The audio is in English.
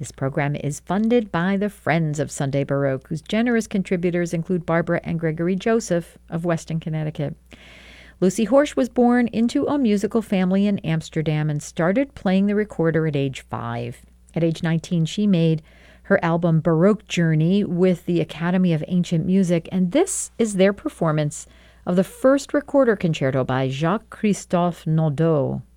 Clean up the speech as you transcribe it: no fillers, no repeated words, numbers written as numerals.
This program is funded by the Friends of Sunday Baroque, whose generous contributors include Barbara and Gregory Joseph of Weston, Connecticut. Lucy Horsch was born into a musical family in Amsterdam and started playing the recorder at age 5. At age 19, she made her album Baroque Journey with the Academy of Ancient Music, and this is their performance of the first recorder concerto by Jacques-Christophe Naudot.